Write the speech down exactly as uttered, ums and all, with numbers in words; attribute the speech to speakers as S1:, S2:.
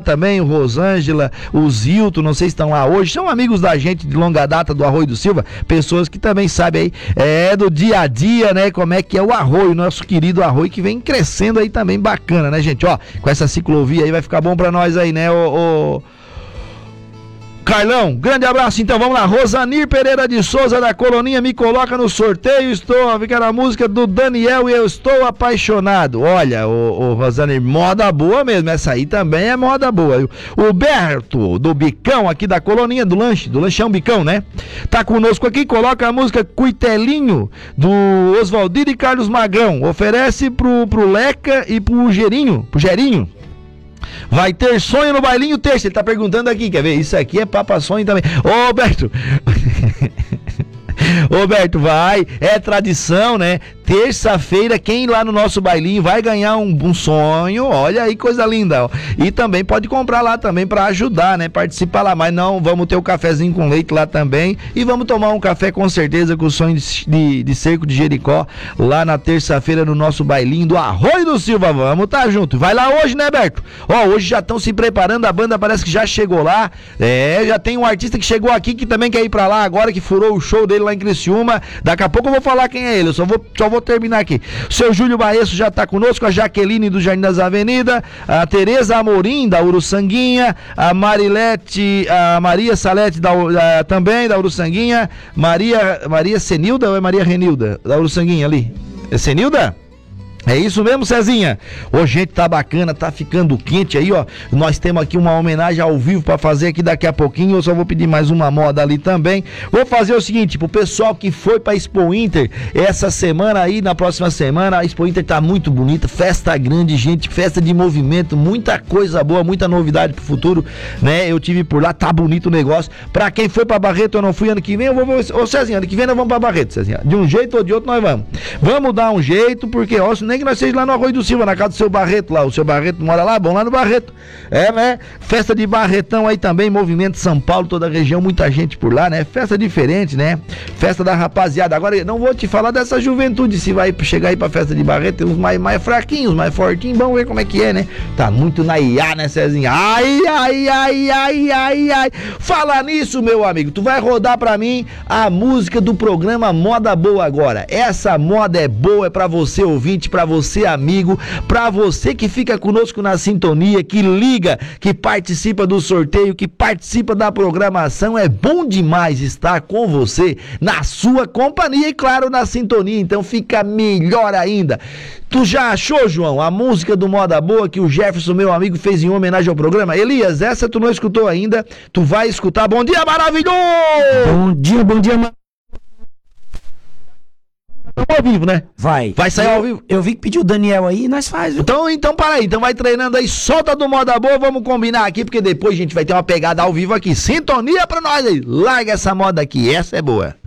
S1: também, o Rosângela, o Zilton, não sei se estão lá hoje, são amigos da gente de longa data do Arroio do Silva, pessoas que também sabem aí, é, do dia a dia, né, como é que é o Arroio, nosso querido Arroio, que vem crescendo aí também, bacana, né, gente? Ó, com essa ciclovia aí vai ficar bom pra nós aí, né, o... o... Carlão, grande abraço, então vamos lá. Rosanir Pereira de Souza da Coloninha me coloca no sorteio, estou, fica na música do Daniel e eu estou apaixonado. Olha, o, o Rosanir, moda boa mesmo, essa aí também é moda boa. O Berto do Bicão aqui da Coloninha, do lanche, do lanchão Bicão, né? Tá conosco aqui, coloca a música Cuitelinho do Oswaldino e Carlos Magrão, oferece pro, pro Leca e pro Gerinho, pro Gerinho. Vai ter sonho no bailinho terça. Ele tá perguntando aqui, quer ver? Isso aqui é Papa Sonho também. Ô, Roberto. Ô, Roberto, vai. É tradição, né? Terça-feira, quem ir lá no nosso bailinho vai ganhar um, um sonho. Olha aí, coisa linda. Ó. E também pode comprar lá também pra ajudar, né? Participar lá. Mas não, vamos ter o um cafezinho com leite lá também. E vamos tomar um café com certeza com o sonho de, de, de Cerco de Jericó lá na terça-feira no nosso bailinho do Arroio do Silva. Vamos tá junto. Vai lá hoje, né, Berto? Ó, hoje já estão se preparando. A banda parece que já chegou lá. É, já tem um artista que chegou aqui que também quer ir pra lá agora, que furou o show dele lá em Criciúma. Daqui a pouco eu vou falar quem é ele. Eu só vou, só vou terminar aqui. O seu Júlio Baesso já tá conosco, a Jaqueline do Jardim das Avenidas, a Tereza Amorim da Uruçanguinha, a Marilete, a Maria Salete da, da, também da Uruçanguinha, Maria, Maria Senilda ou é Maria Renilda? Da Uruçanguinha ali. É Senilda? É isso mesmo, Cezinha? Ô, gente, tá bacana, tá ficando quente aí, ó. Nós temos aqui uma homenagem ao vivo pra fazer aqui daqui a pouquinho. Eu só vou pedir mais uma moda ali também. Vou fazer o seguinte, pro pessoal que foi pra Expo Inter essa semana aí, na próxima semana, a Expo Inter tá muito bonita, festa grande, gente, festa de movimento, muita coisa boa, muita novidade pro futuro, né? Eu tive por lá, tá bonito o negócio. Pra quem foi pra Barreto, eu não fui ano que vem, eu vou... Ô, Cezinha, ano que vem nós vamos pra Barreto, Cezinha. De um jeito ou de outro nós vamos. Vamos dar um jeito, porque, ó, nem que nós seja lá no Arroio do Silva, na casa do seu Barreto lá, o seu Barreto mora lá, bom, lá no Barreto, é, né, festa de Barretão aí também, movimento São Paulo, toda a região, muita gente por lá, né, festa diferente, né, festa da rapaziada. Agora, não vou te falar dessa juventude, se vai chegar aí pra festa de Barreto, tem uns mais, mais fraquinhos, mais fortinhos, vamos ver como é que é, né, tá muito na I A, né, Cezinha, ai, ai, ai, ai, ai, ai, fala nisso, meu amigo, tu vai rodar pra mim a música do programa Moda Boa agora. Essa moda é boa, é pra você ouvinte, pra você amigo, pra você que fica conosco na sintonia, que liga, que participa do sorteio, que participa da programação. É bom demais estar com você, na sua companhia e claro, na sintonia, então fica melhor ainda. Tu já achou, João, a música do Moda Boa que o Jefferson, meu amigo, fez em homenagem ao programa? Elias, essa tu não escutou ainda, tu vai escutar. Bom dia, maravilhoso!
S2: Bom dia, bom dia, mano.
S1: Ao vivo, né?
S2: Vai.
S1: Vai sair
S2: eu,
S1: ao vivo.
S2: Eu vi que pediu o Daniel aí e nós faz. Viu?
S1: Então, então para aí. Então vai treinando aí. Solta do Moda Boa. Vamos combinar aqui, porque depois a gente vai ter uma pegada ao vivo aqui. Sintonia pra nós aí. Larga essa moda aqui. Essa é boa.